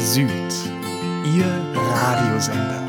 Süd, Ihr Radiosender.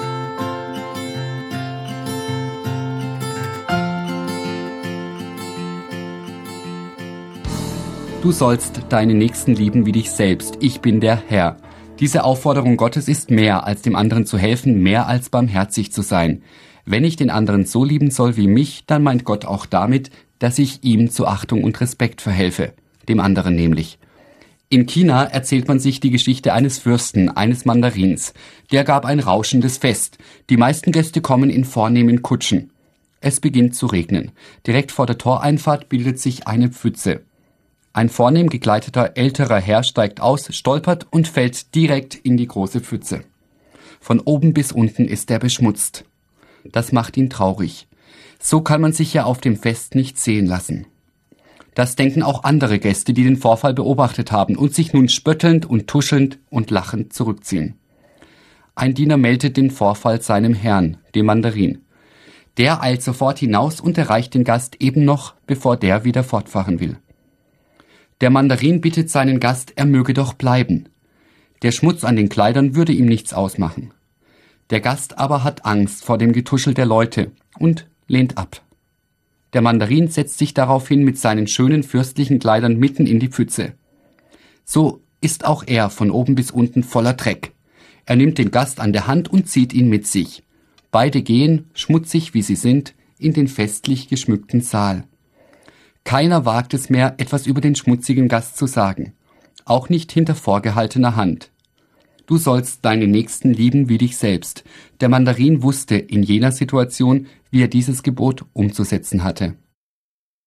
Du sollst deinen Nächsten lieben wie dich selbst. Ich bin der Herr. Diese Aufforderung Gottes ist mehr, als dem anderen zu helfen, mehr als barmherzig zu sein. Wenn ich den anderen so lieben soll wie mich, dann meint Gott auch damit, dass ich ihm zu Achtung und Respekt verhelfe. Dem anderen nämlich. In China erzählt man sich die Geschichte eines Fürsten, eines Mandarins. Der gab ein rauschendes Fest. Die meisten Gäste kommen in vornehmen Kutschen. Es beginnt zu regnen. Direkt vor der Toreinfahrt bildet sich eine Pfütze. Ein vornehm gekleideter älterer Herr steigt aus, stolpert und fällt direkt in die große Pfütze. Von oben bis unten ist er beschmutzt. Das macht ihn traurig. So kann man sich ja auf dem Fest nicht sehen lassen. Das denken auch andere Gäste, die den Vorfall beobachtet haben und sich nun spöttelnd und tuschelnd und lachend zurückziehen. Ein Diener meldet den Vorfall seinem Herrn, dem Mandarin. Der eilt sofort hinaus und erreicht den Gast eben noch, bevor der wieder fortfahren will. Der Mandarin bittet seinen Gast, er möge doch bleiben. Der Schmutz an den Kleidern würde ihm nichts ausmachen. Der Gast aber hat Angst vor dem Getuschel der Leute und lehnt ab. Der Mandarin setzt sich daraufhin mit seinen schönen fürstlichen Kleidern mitten in die Pfütze. So ist auch er von oben bis unten voller Dreck. Er nimmt den Gast an der Hand und zieht ihn mit sich. Beide gehen, schmutzig wie sie sind, in den festlich geschmückten Saal. Keiner wagt es mehr, etwas über den schmutzigen Gast zu sagen. Auch nicht hinter vorgehaltener Hand. Du sollst deinen Nächsten lieben wie dich selbst. Der Mandarin wusste in jener Situation, wie er dieses Gebot umzusetzen hatte.